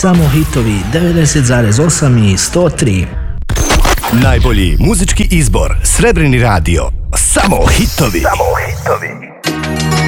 Samo hitovi 90,8 i 103. Najbolji muzički izbor, Srebrni radio. Samo hitovi. Samo hitovi.